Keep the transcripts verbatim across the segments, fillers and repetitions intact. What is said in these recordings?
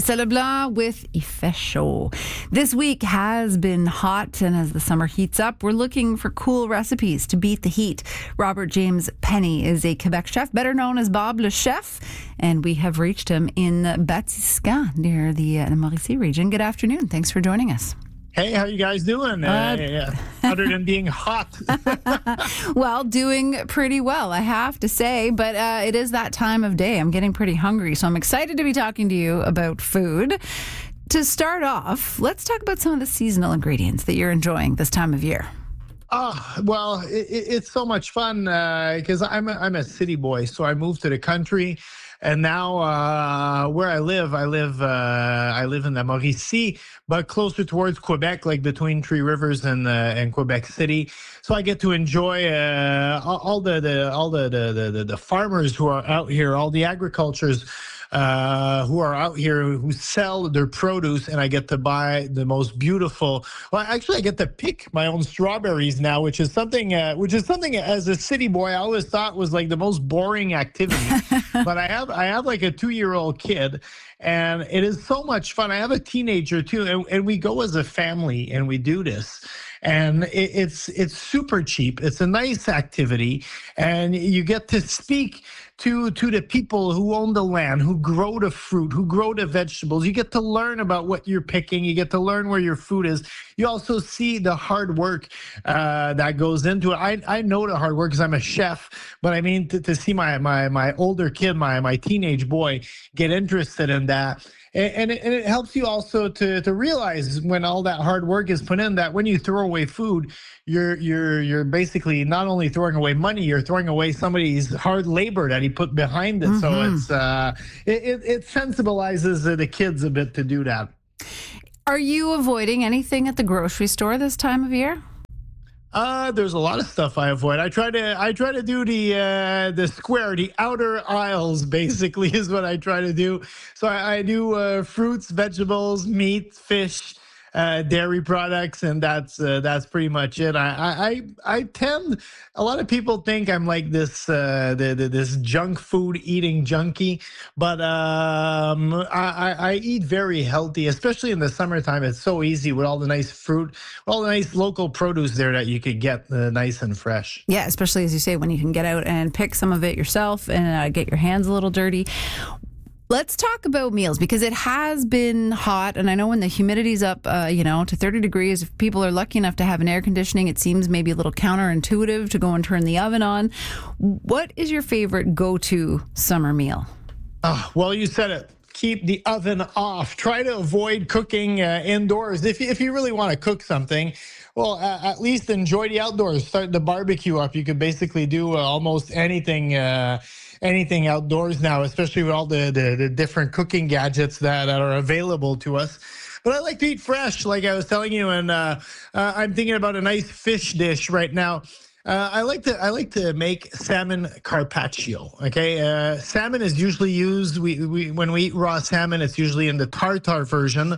C'est Leblanc with Ife Show. This week has been hot, and as the summer heats up, we're looking for cool recipes to beat the heat. Robert James Penny is a Quebec chef, better known as Bob Le Chef, and we have reached him in Batiscan near the uh, Mauricie region. Good afternoon. Thanks for joining us. Hey, how you guys doing? Uh, uh, other than being hot. Well, doing pretty well, I have to say, but uh, it is that time of day. I'm getting pretty hungry, so I'm excited to be talking to you about food. To start off, let's talk about some of the seasonal ingredients that you're enjoying this time of year. Oh, well, it, it's so much fun because uh, I'm, a, I'm a city boy, so I moved to the country. And now, uh, where I live, I live, uh, I live in the Mauricie, but closer towards Quebec, like between Three Rivers and uh, and Quebec City. So I get to enjoy uh, all the, the all the the, the the farmers who are out here, all the agricultures uh, who are out here who sell their produce, and I get to buy the most beautiful. Well, actually, I get to pick my own strawberries now, which is something, uh, which is something as a city boy I always thought was like the most boring activity. But I have I have like a two-year-old kid, and it is so much fun. I have a teenager too, and, and we go as a family and we do this. And it, it's it's super cheap. It's a nice activity, and you get to speak to to the people who own the land, who grow the fruit, who grow the vegetables. You get to learn about what you're picking. You get to learn where your food is. You also see the hard work uh, that goes into it. I I know the hard work because I'm a chef, but I mean to, to see my my my older kid, my my teenage boy, get interested in that. And it, and it helps you also to, to realize when all that hard work is put in that when you throw away food, you're you're you're basically not only throwing away money, you're throwing away somebody's hard labor that he put behind it. Mm-hmm. So it's uh, it, it, it sensibilizes the kids a bit to do that. Are you avoiding anything at the grocery store this time of year? Uh, there's a lot of stuff I avoid. I try to I try to do the uh, the square, the outer aisles, basically, is what I try to do. So I, I do uh, fruits, vegetables, meat, fish, uh, dairy products, and that's uh, that's pretty much it. I, I I tend. A lot of people think I'm like this uh, the, the this junk food eating junkie, but um, I, I eat very healthy, especially in the summertime. It's so easy with all the nice fruit, all the nice local produce there that you could get uh, nice and fresh. Yeah, especially as you say, when you can get out and pick some of it yourself and uh, get your hands a little dirty. Let's talk about meals because it has been hot, and I know when the humidity's up, uh, you know, to thirty degrees, if people are lucky enough to have an air conditioning, it seems maybe a little counterintuitive to go and turn the oven on. What is your favorite go-to summer meal? Oh, well, you said it. Keep the oven off. Try to avoid cooking uh, indoors. If you, if you really want to cook something, well, uh, at least enjoy the outdoors. Start the barbecue up. You could basically do uh, almost anything uh, anything outdoors now, especially with all the, the, the different cooking gadgets that, that are available to us. But I like to eat fresh, like I was telling you, and uh, uh, I'm thinking about a nice fish dish right now. Uh, I like to I like to make salmon carpaccio. Okay, uh, salmon is usually used. We, we when we eat raw salmon, it's usually in the tartare version.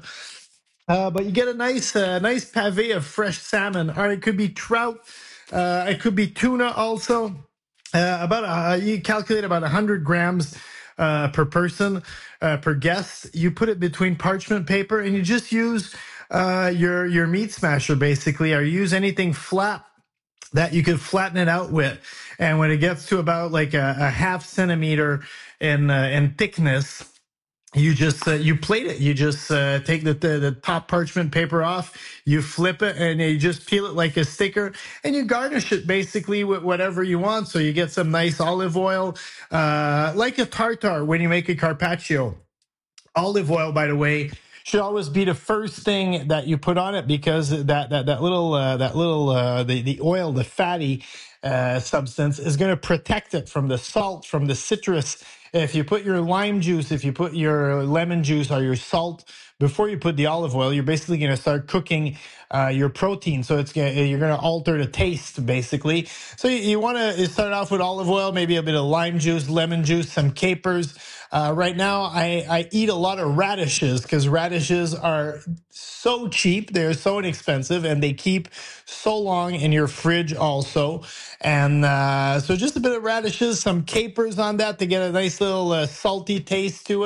Uh, but you get a nice uh, nice pavé of fresh salmon, or it could be trout. Uh, it could be tuna also. Uh, about uh, you calculate about one hundred grams uh, per person uh, per guest. You put it between parchment paper, and you just use uh, your your meat smasher basically, or use anything flat that you could flatten it out with. And when it gets to about like a, a half centimeter in uh, in thickness, you just uh, you plate it. You just uh, take the, the the top parchment paper off. You flip it and you just peel it like a sticker, and you garnish it basically with whatever you want. So you get some nice olive oil, uh, like a tartare when you make a carpaccio. Olive oil, by the way, should always be the first thing that you put on it because that that that little uh, that little uh, the the oil, the fatty uh, substance is going to protect it from the salt, from the citrus. If you put your lime juice, if you put your lemon juice or your salt before you put the olive oil, you're basically going to start cooking uh, your protein. So it's gonna, you're going to alter the taste, basically. So you, you want to start off with olive oil, maybe a bit of lime juice, lemon juice, some capers. Uh, right now, I, I eat a lot of radishes because radishes are so cheap. They're so inexpensive, and they keep so long in your fridge also. And uh, so just a bit of radishes, some capers on that to get a nice little uh, salty taste to it.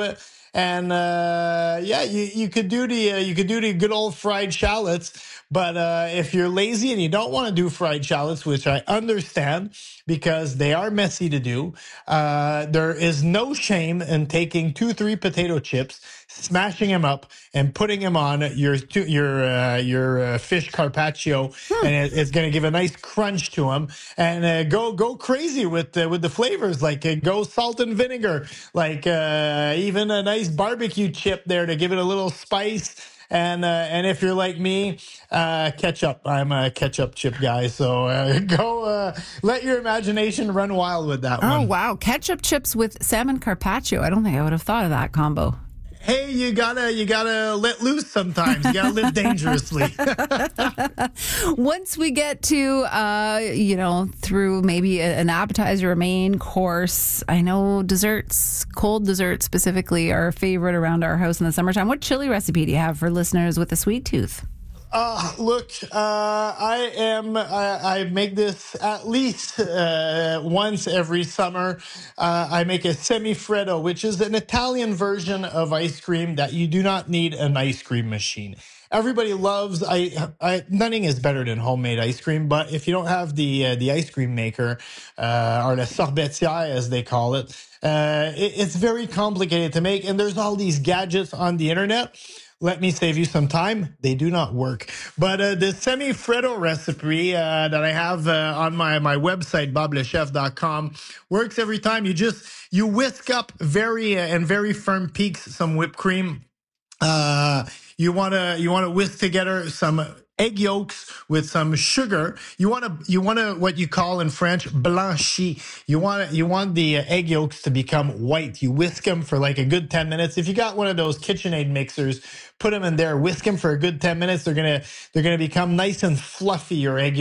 And uh, yeah, you, you could do the uh, you could do the good old fried shallots. But uh, if you're lazy and you don't want to do fried shallots, which I understand because they are messy to do, uh, there is no shame in taking two, three potato chips, smashing them up, and putting them on your your uh, your uh, fish carpaccio, Hmm. and it, it's going to give a nice crunch to them. And uh, go go crazy with uh, with the flavors, like uh, go salt and vinegar, like uh, even a nice barbecue chip there to give it a little spice. And uh, and if you're like me, uh, ketchup. I'm a ketchup chip guy. So uh, go uh, let your imagination run wild with that Oh, one. wow. Ketchup chips with salmon carpaccio. I don't think I would have thought of that combo. Hey, you gotta you gotta let loose sometimes. You gotta live dangerously. Once we get to, uh, you know, through maybe a- an appetizer, a main course, I know desserts, cold desserts specifically, are a favorite around our house in the summertime. What chili recipe do you have for listeners with a sweet tooth? Uh, look, uh, I am, I, I make this at least uh, once every summer. Uh, I make a semi-freddo, which is an Italian version of ice cream that you do not need an ice cream machine. Everybody loves, I, I, nothing is better than homemade ice cream, but if you don't have the uh, the ice cream maker, uh, or the sorbetière as they call it, uh, it, it's very complicated to make, and there's all these gadgets on the internet. Let me save you some time. They do not work. But uh, the semi-freddo recipe uh, that I have uh, on my, my website, bob le chef dot com, works every time. You just, you whisk up very uh, and very firm peaks some whipped cream. Uh, you want to you want to whisk together some egg yolks with some sugar. You want to you want to what you call in French blanchi. You want to, you want the uh, egg yolks to become white. You whisk them for like a good ten minutes. If you got one of those KitchenAid mixers, put them in there, whisk them for a good ten minutes. They're gonna they're gonna become nice and fluffy. Your egg